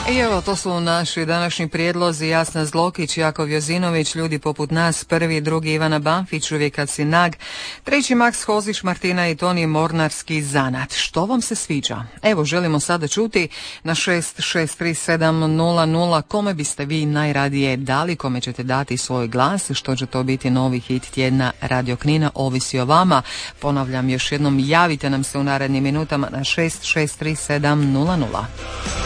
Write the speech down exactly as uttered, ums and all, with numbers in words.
I evo, to su naši današnji prijedlozi. Jasna Zlokić, Jakov Jozinović, Ljudi poput nas, prvi, drugi Ivana Banfić, Uvijek kad si nag, treći Maks Hozić, Martina i Toni, Mornarski zanat. Što vam se sviđa? Evo, želimo sada čuti na šest šest tri sedam nula nula kome biste vi najradije dali, kome ćete dati svoj glas, što će to biti novi hit tjedna Radio Knina, ovisi o vama. Ponavljam još jednom, javite nam se u narednim minutama na šest šest tri sedam nula nula.